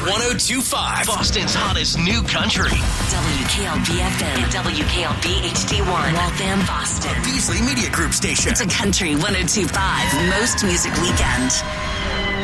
1025. Boston's hottest new country. WKLB FM and WKLB HD1. Waltham, Boston. Beasley Media Group station. It's a country 1025 most music weekend.